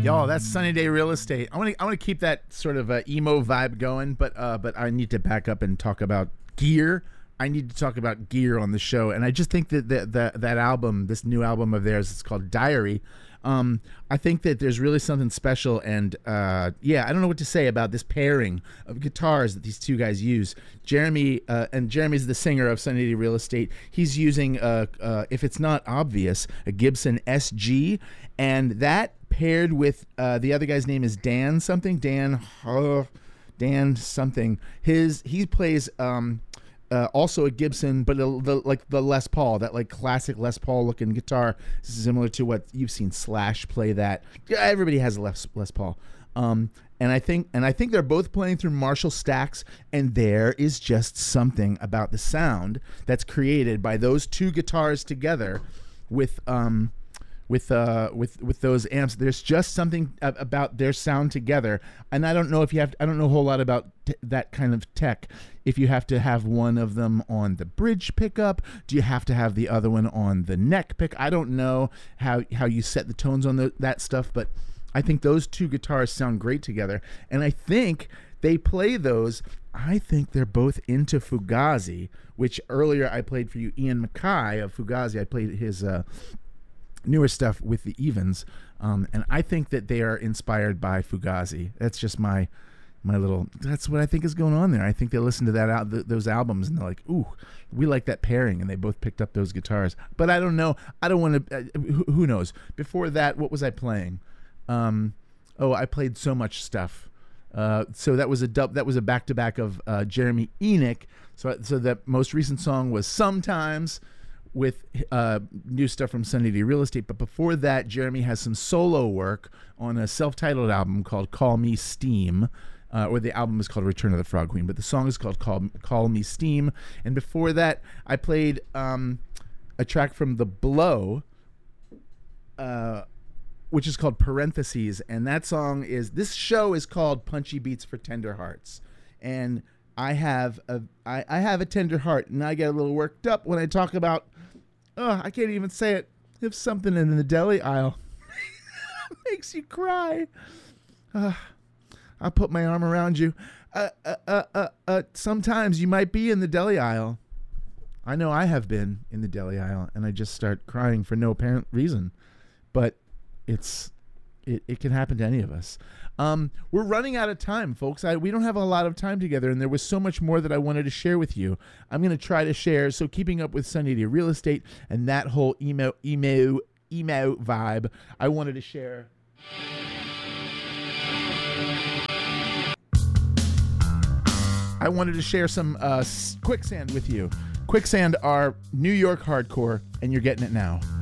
Y'all, that's Sunny Day Real Estate. I want to keep that sort of emo vibe going, but I need to back up and talk about gear. I need to talk about gear on the show, and I just think that that album, this new album of theirs, it's called Diary. I think that there's really something special, and I don't know what to say about this pairing of guitars that these two guys use. Jeremy, and Jeremy's the singer of Sunny Day Real Estate. He's using, if it's not obvious, a Gibson SG, and that paired with the other guy's name is Dan something. Dan something. He plays also a Gibson, but the Les Paul, that like classic Les Paul looking guitar, similar to what you've seen Slash play. That everybody has a Les Paul. And I think they're both playing through Marshall Stacks, and there is just something about the sound that's created by those two guitars together with those amps. There's just something about their sound together, and I don't know I don't know a whole lot about that kind of tech. If you have to have one of them on the bridge pickup, do you have to have the other one on the neck pick? I don't know how you set the tones on that stuff, but I think those two guitars sound great together, and I think they play those. I think they're both into Fugazi, which earlier I played for you, Ian Mackay of Fugazi. I played his newer stuff with the Evens, and I think that they are inspired by Fugazi. That's just my little, that's what I think is going on there. I think they listen to those albums and they're like, ooh, we like that pairing, and they both picked up those guitars. But I don't know. I don't want to, who knows? Before that, what was I playing? I played so much stuff. So that was a back-to-back of Jeremy Enoch. So that most recent song was Sometimes, with new stuff from Sunny Day Real Estate. But before that, Jeremy has some solo work on a self-titled album called Call Me Steam, or the album is called Return of the Frog Queen, but the song is called Call Me Steam. And before that, I played a track from The Blow, which is called Parentheses, and this show is called Punchy Beats for Tender Hearts. And I have a tender heart, and I get a little worked up when I talk about, I can't even say it, if something in the deli aisle makes you cry. I'll put my arm around you. Sometimes you might be in the deli aisle. I know I have been in the deli aisle, and I just start crying for no apparent reason. But it can happen to any of us. We're running out of time, folks. We don't have a lot of time together, and there was so much more that I wanted to share with you. I'm going to try to share. So keeping up with Sunny Day Real Estate and that whole emo vibe, I wanted to share. I wanted to share some Quicksand with you. Quicksand are New York hardcore, and you're getting it now.